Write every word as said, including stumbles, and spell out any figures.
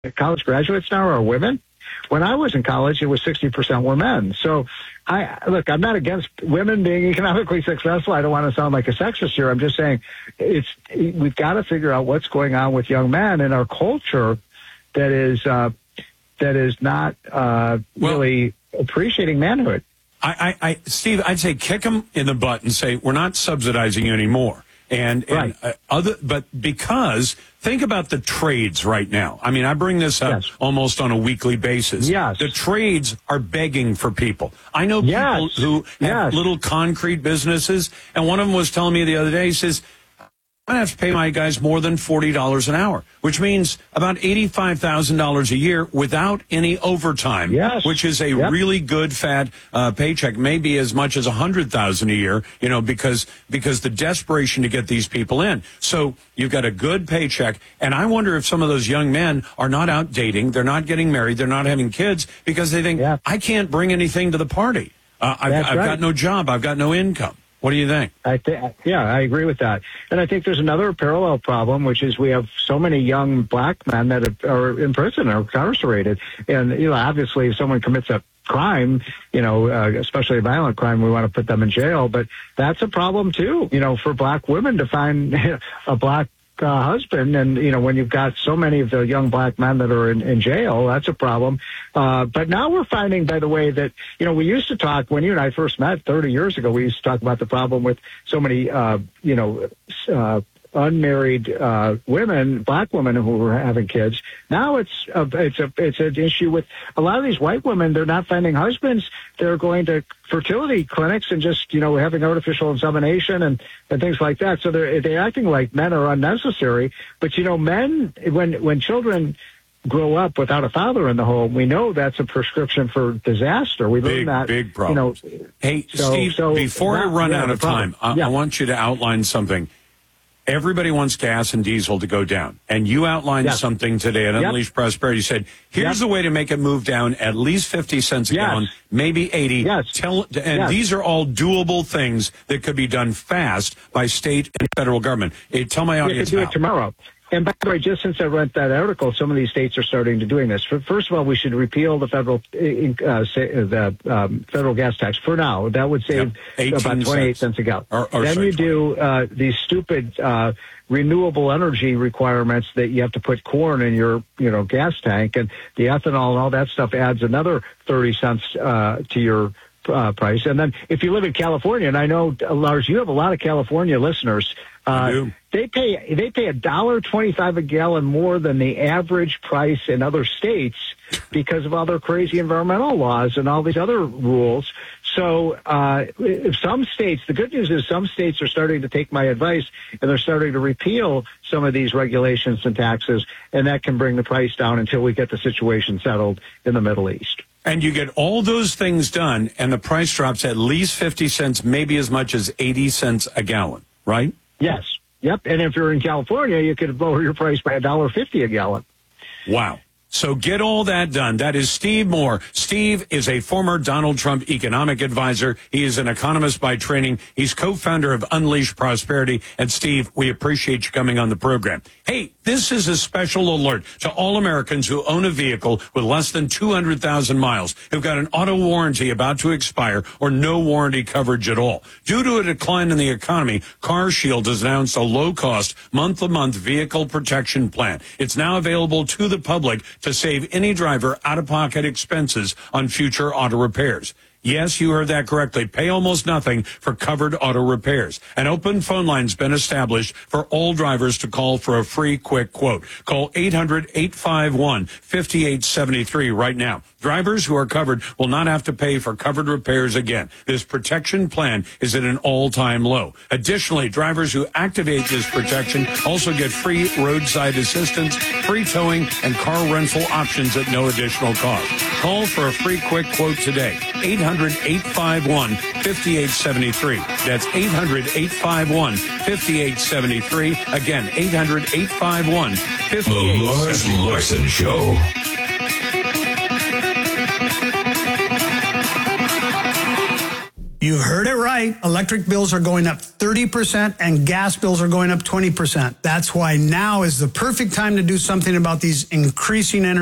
college graduates now are women. When I was in college, it was sixty percent were men. So, I look, I'm not against women being economically successful. I don't want to sound like a sexist here. I'm just saying it's we've got to figure out what's going on with young men in our culture that is uh, that is not uh, well, really appreciating manhood. I, I, I, Steve, I'd say kick them in the butt and say we're not subsidizing you anymore. And, and right. uh, other, but because think about the trades right now. I mean, I bring this up yes. almost on a weekly basis. Yes. The trades are begging for people. I know people yes. who have yes. little concrete businesses, and one of them was telling me the other day, he says, I have to pay my guys more than forty dollars an hour, which means about eighty-five thousand dollars a year without any overtime, yes. which is a yep. really good fat uh, paycheck, maybe as much as one hundred thousand dollars a year, you know, because because the desperation to get these people in. So you've got a good paycheck, and I wonder if some of those young men are not out dating, they're not getting married, they're not having kids because they think, yeah. I can't bring anything to the party. Uh, I've, I've right. got no job, I've got no income. What do you think? I th- yeah, I agree with that. And I think there's another parallel problem, which is we have so many young black men that are in prison or incarcerated. And, you know, obviously if someone commits a crime, you know, uh, especially a violent crime, we want to put them in jail. But that's a problem, too, you know, for black women to find a black Uh, husband. And, you know, when you've got so many of the young black men that are in, in jail, that's a problem. Uh, but now we're finding, by the way, that, you know, we used to talk when you and I first met thirty years ago, we used to talk about the problem with so many, uh, you know, uh, unmarried uh, women, black women who were having kids. Now it's a, it's a it's an issue with a lot of these white women. They're not finding husbands. They're going to fertility clinics and just, you know, having artificial insemination and, and things like that. So they're they're acting like men are unnecessary. But you know, men when when children grow up without a father in the home, we know that's a prescription for disaster. We big, learned that. Big problem. You know, hey, so, Steve, so before that, I run yeah, out of time, I, yeah. I want you to outline something. Everybody wants gas and diesel to go down. And you outlined yes. something today at yep. Unleash Prosperity. You said, here's yep. a way to make it move down at least fifty cents a yes. gallon, maybe eighty. Yes. Tell, and yes. these are all doable things that could be done fast by state and federal government. Hey, tell my audience You can do how. it tomorrow. And by the way, just since I read that article, some of these states are starting to doing this. First of all, we should repeal the federal uh, the um, federal gas tax for now. That would save yep. about twenty-eight cents a gallon. Or, or then sorry, you do uh, these stupid uh, renewable energy requirements that you have to put corn in your you know gas tank, and the ethanol and all that stuff adds another thirty cents uh, to your uh, price. And then if you live in California, and I know, uh, Lars, you have a lot of California listeners. Uh, they pay they pay a dollar twenty-five a gallon more than the average price in other states because of all their crazy environmental laws and all these other rules. So uh, if some states, the good news is some states are starting to take my advice and they're starting to repeal some of these regulations and taxes, and that can bring the price down until we get the situation settled in the Middle East. And you get all those things done, and the price drops at least fifty cents, maybe as much as eighty cents a gallon, right? Yes. Yep. And if you're in California, you could lower your price by a dollar fifty a gallon. Wow. So get all that done. That is Steve Moore. Steve is a former Donald Trump economic advisor. He is an economist by training. He's co-founder of Unleash Prosperity. And Steve, we appreciate you coming on the program. Hey, this is a special alert to all Americans who own a vehicle with less than two hundred thousand miles, who've got an auto warranty about to expire or no warranty coverage at all. Due to a decline in the economy, CarShield has announced a low-cost, month-to-month vehicle protection plan. It's now available to the public to save any driver out-of-pocket expenses on future auto repairs. Yes, you heard that correctly. Pay almost nothing for covered auto repairs. An open phone line's been established for all drivers to call for a free, quick quote. Call eight hundred, eight five one, five eight seven three right now. Drivers who are covered will not have to pay for covered repairs again. This protection plan is at an all-time low. Additionally, drivers who activate this protection also get free roadside assistance, free towing, and car rental options at no additional cost. Call for a free, quick quote today. eight hundred, eight five one, five eight seven three. That's eight hundred, eight five one, five eight seven three. Again, eight hundred, eight five one, five eight seven three. The Lars Larson Show. You heard it right. right. Electric bills are going up thirty percent and gas bills are going up twenty percent. That's why now is the perfect time to do something about these increasing energy